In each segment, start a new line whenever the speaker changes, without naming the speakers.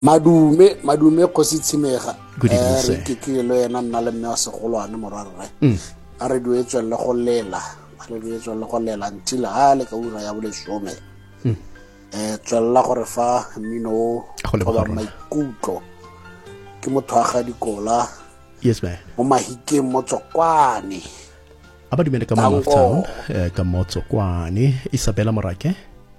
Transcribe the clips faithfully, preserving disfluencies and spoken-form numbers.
madume madume kgosi tshimega
Good evening,
re
sir.
ke ke le yena nna le mme wa segolwane morarre
Mm.
a re dio etswe le go lela a re dio etswe le go lela until ha le ka ura ya bolesome
Mm.
eh tswella gore fa mmino o
A go leboga
ba
rona.
maikutlo ke motho wa ga dikola
Yes, ma'am.
mo mahikeng mo tsokwane
A ba dumele ka mo
Tango.
Town, eh, ka motso kwane. Isabella Morake.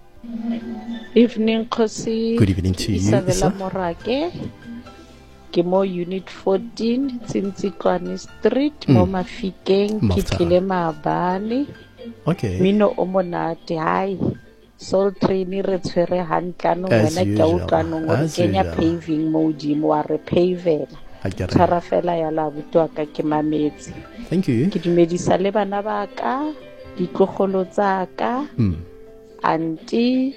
Evening Khosi.
Good evening to you,
Isabella
Isa.
Morake. Ke mo unit fourteen Tsintsikwani Street mo
Mm.
Mafikeng ke
Mafta.
tlile maabane.
Okay.
Mino o monate hai. Soul Train re tshwere hantlano
As
wena ke a
usual.
utlwanong o
As
kenya
usual.
paving mo godimo wa re pavela.
Ha ke re.
Tshwara fela ya la butwa ka ke mametse.
Thank you.
Ke dumedisa le bana ba ka ditlogolo tsa ka
Mm.
anti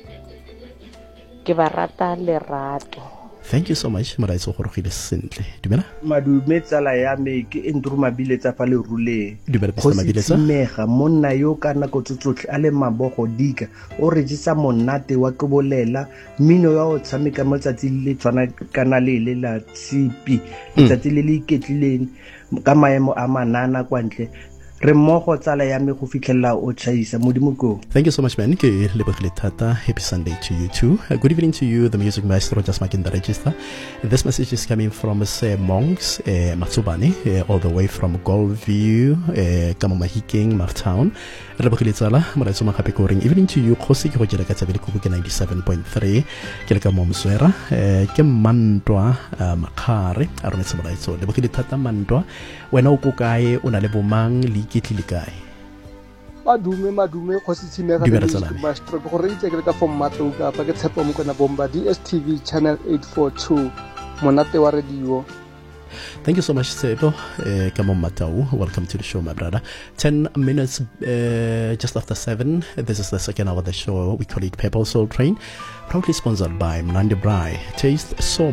ke ba rata lerato.
Thank you so much. Maraitso go rogile sentle. Dumela.
madume tsala ya me ke Andrew Mabiletsa fa le ruleng
Dumela, Mister
go
Mabiletsa.
tsimega monna yo ka nako tse tsotlhe a le mabogo dika o re jisa monate wa ke bolela mmino ya o tshameka mo tsatsi le tshwana kana le le la tshipi letsatsi le le iketlileng ka maemo a manana kwa ntle re mmogo tsala ya me go fitlhella o tšhaisa modimo ko.
Thank you so much, man. Ke lebogile thata. Happy Sunday to you too. Uh, good evening to you, the music maestro, just marking the register. This message is coming from uh, Monks uh, Matsubani, uh, all the way from Goldview, uh, Kamo Mahikeng, Martown. Lebogile tsala, molaetso magape ko reng. Evening to you, Khosi ke go jela ka tsabele kuku ke ninety-seven point three. Ke le ka mo moswera. Uh, ke Mantwa uh, Makgare. A rone se molaetso. Lebogile thata Mantwa. Wena o ko kae, o na le bomang le iketlile kae?
madume madume kgosi tshimega
Dumela
le
tsala me.
maestro ke gore itse ke le ka fo mmatlo ka pa ke tshepa mo kana bomba D S T V channel eight forty-two monate wa radio.
Thank you so much, Sebo. Uh, Kamon Matau. Welcome to the show, my brother. Ten minutes uh, just after seven. This is the second hour of the show. We call it Purple Soul Train. Proudly sponsored by Mnandi Brai. Taste so